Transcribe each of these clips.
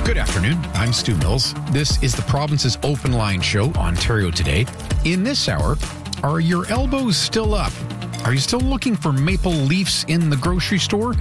Good afternoon. I'm Stu Mills. This is the province's open line show, Ontario Today. In this hour, are your elbows still up? Are you still looking for maple leafs in the grocery store?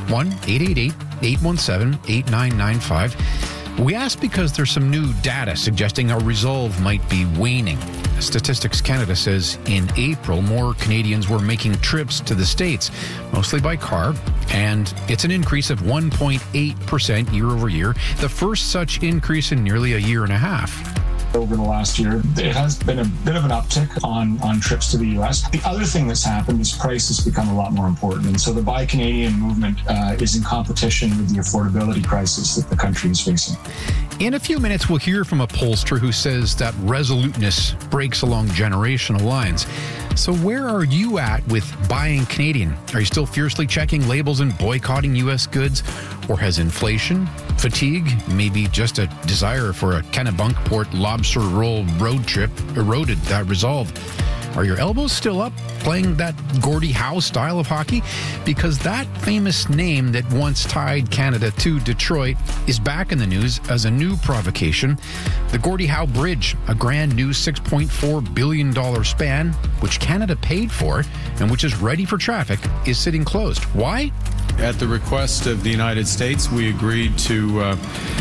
1-888-817-8995. We ask because there's some new data suggesting our resolve might be waning. Statistics Canada says in April, more Canadians were making trips to the States, mostly by car, and it's an increase of 1.8% year over year, the first such increase in nearly a year and a half. Over the last year, it has been a bit of an uptick on trips to the U.S. The other thing that's happened is price has become a lot more important. And so the Buy Canadian movement is in competition with the affordability crisis that the country is facing. In a few minutes, we'll hear from a pollster who says that resoluteness breaks along generational lines. So where are you at with buying Canadian? Are you still fiercely checking labels and boycotting U.S. goods? Or has inflation, fatigue, maybe just a desire for a Kennebunkport lobster roll road trip eroded that resolve? Are your elbows still up playing that Gordie Howe style of hockey? Because that famous name that once tied Canada to Detroit is back in the news as a new provocation. The Gordie Howe Bridge, a grand new $6.4 billion span, which Canada paid for and which is ready for traffic, is sitting closed. Why? At the request of the United States, we agreed to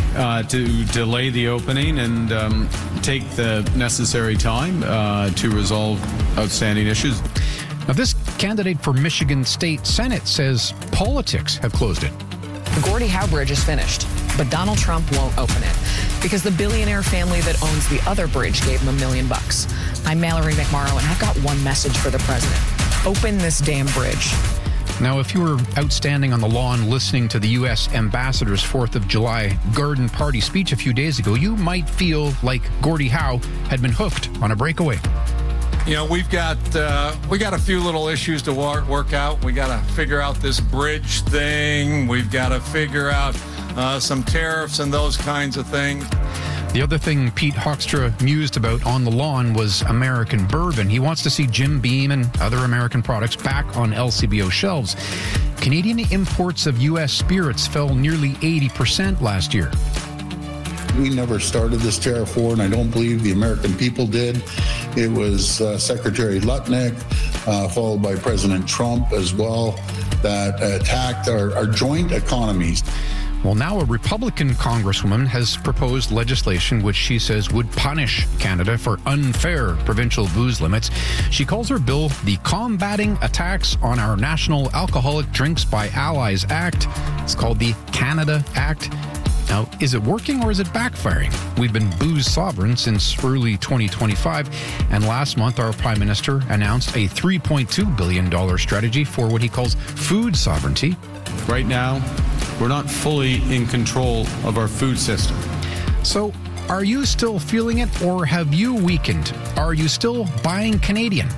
delay the opening and take the necessary time to resolve outstanding issues. Now, this candidate for Michigan State Senate says politics have closed it. The Gordie Howe Bridge is finished, but Donald Trump won't open it because the billionaire family that owns the other bridge gave him $1 million. I'm Mallory McMorrow, and I've got one message for the president. Open this damn bridge. Now, if you were outstanding on the lawn listening to the U.S. ambassador's 4th of July garden party speech a few days ago, you might feel like Gordie Howe had been hooked on a breakaway. You know, we got a few little issues to work out. We got to figure out this bridge thing. We've got to figure out some tariffs and those kinds of things. The other thing Pete Hoekstra mused about on the lawn was American bourbon. He wants to see Jim Beam and other American products back on LCBO shelves. Canadian imports of U.S. spirits fell nearly 80% last year. We never started this tariff war, and I don't believe the American people did. It was Secretary Lutnick, followed by President Trump as well, that attacked our joint economies. Well, now a Republican congresswoman has proposed legislation which she says would punish Canada for unfair provincial booze limits. She calls her bill the Combating Attacks on Our National Alcoholic Drinks by Allies Act. It's called the Canada Act. Now, is it working or is it backfiring? We've been booze sovereign since early 2025, and last month our Prime Minister announced a $3.2 billion strategy for what he calls food sovereignty. Right now, we're not fully in control of our food system. So, are you still feeling it or have you weakened? Are you still buying Canadian?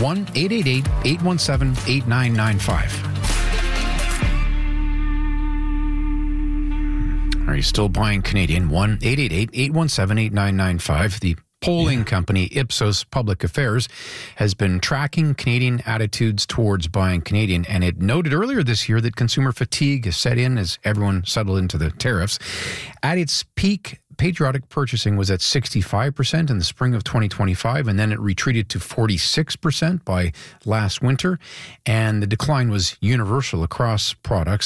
1-888-817-8995. Are you still buying Canadian? 1-888-817-8995. The polling company Ipsos Public Affairs has been tracking Canadian attitudes towards buying Canadian, and it noted earlier this year that consumer fatigue has set in as everyone settled into the tariffs. At its peak, patriotic purchasing was at 65% in the spring of 2025, and then it retreated to 46% by last winter, and the decline was universal across products.